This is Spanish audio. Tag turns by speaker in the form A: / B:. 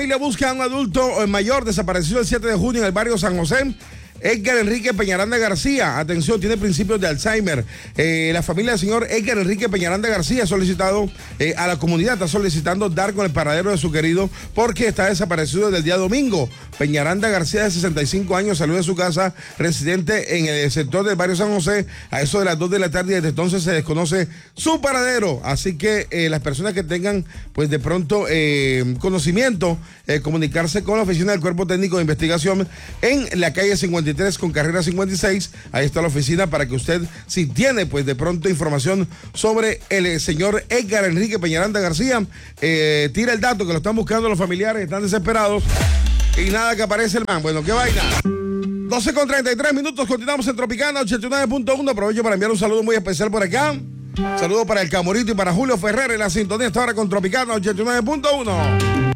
A: Le busca a un adulto mayor desaparecido el 7 de junio en el barrio San José. Edgar Enrique Peñaranda García, atención, tiene principios de Alzheimer. La familia del señor Edgar Enrique Peñaranda García ha solicitado a la comunidad, está solicitando dar con el paradero de su querido porque está desaparecido desde el día domingo. Peñaranda García, de 65 años, salió de su casa, residente en el sector del barrio San José, a eso de las 2 de la tarde, y desde entonces se desconoce su paradero. Así que las personas que tengan, pues de pronto, conocimiento, comunicarse con la oficina del Cuerpo Técnico de Investigación en la calle 53 con carrera 56, ahí está la oficina para que usted, si tiene pues de pronto información sobre el señor Edgar Enrique Peñaranda García, tira el dato que lo están buscando los familiares, están desesperados y nada que aparece el man. Bueno, qué vaina. 12:33, continuamos en Tropicana 89.1. Aprovecho para enviar un saludo muy especial por acá. Saludo para el Camorito y para Julio Ferrer en la sintonía esta hora con Tropicana 89.1.